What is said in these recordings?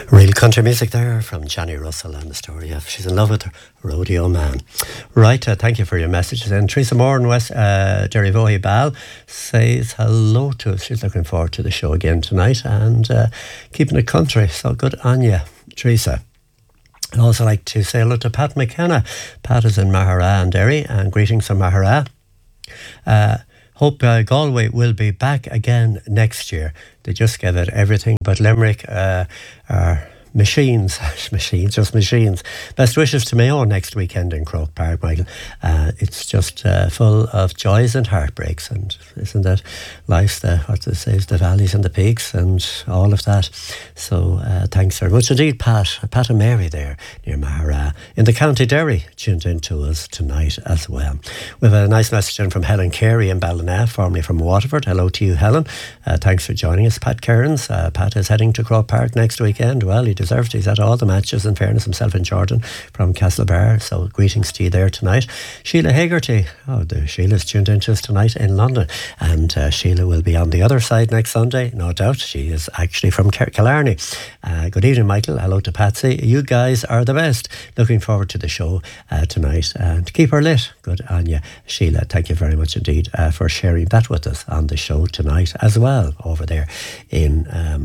Real country music there from Johnny Russell and the story of she's in love with her rodeo man. Right, thank you for your messages. And Teresa Moore in West Derryvohy Ball says hello to us. She's looking forward to the show again tonight and keeping it country. So good on you, Teresa. I'd also like to say hello to Pat McKenna. Pat is in Mahara and Derry, and greetings from Mahara. Hope Galway will be back again next year. They just gave it everything but Limerick are machines. Just machines. Best wishes to Mayo next weekend in Croke Park, Michael. It's just full of joys and heartbreaks, and isn't that life's what they say is the valleys and the peaks and all of that. So thanks very much indeed, Pat and Mary there near Mahara in the County Derry tuned in to us tonight as well. We have a nice message in from Helen Carey in Ballina, formerly from Waterford. Hello to you, Helen. Thanks for joining us. Pat Cairns. Pat is heading to Croke Park next weekend. Well, he deserved it. He's at all the matches, in fairness, himself and Jordan from Castlebar. So greetings to you there tonight. Sheila Hagerty. Sheila's tuned in to us tonight in London. And Sheila will be on the other side next Sunday, no doubt. She is actually from Killarney. Good evening, Michael. Hello to Patsy. You guys are the best. Looking forward to the show tonight. And keep her lit. Good on you, Sheila. Thank you very much indeed for sharing that with us on the show tonight as well over there in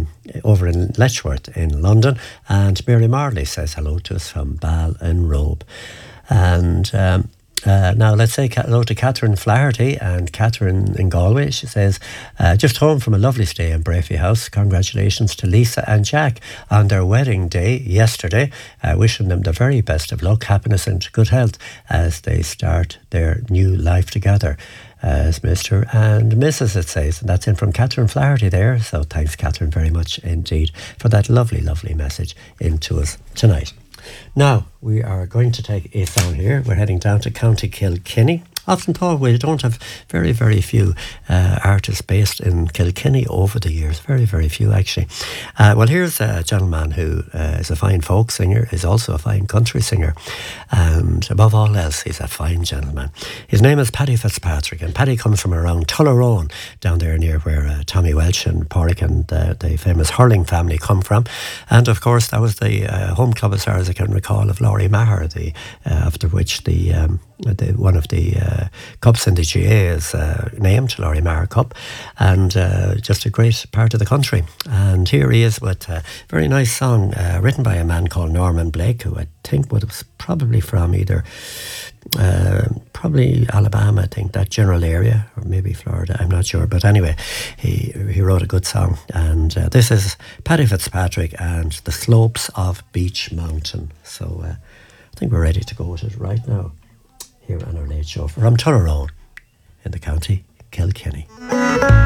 Letchworth in London. And Mary Marley says hello to us from Ball and Robe. And now let's say hello to Catherine Flaherty and Catherine in Galway. She says, just home from a lovely stay in Brafey House. Congratulations to Lisa and Jack on their wedding day yesterday. Wishing them the very best of luck, happiness and good health as they start their new life together as Mr. and Mrs. it says. And that's in from Catherine Flaherty there. So thanks, Catherine, very much indeed for that lovely, lovely message into us tonight. Now, we are going to take a song here. We're heading down to County Kilkenny. Often thought we don't have very, very few artists based in Kilkenny over the years. Very, very few, actually. Well, here's a gentleman who is a fine folk singer, is also a fine country singer, and above all else, he's a fine gentleman. His name is Paddy Fitzpatrick, and Paddy comes from around Tullerone, down there near where Tommy Welch and Porrick and the famous hurling family come from. And, of course, that was the home club, as far as I can recall, of Laurie Maher, after which one of the cups in the GA is named Laurie Maher Cup, and just a great part of the country. And here he is with a very nice song written by a man called Norman Blake, who I think was probably from either probably Alabama, I think, that general area, or maybe Florida, I'm not sure. But anyway, he wrote a good song. And this is Paddy Fitzpatrick and The Slopes of Beech Mountain. So I think we're ready to go with it right now here on our late show from Tullerone in the County Kilkenny.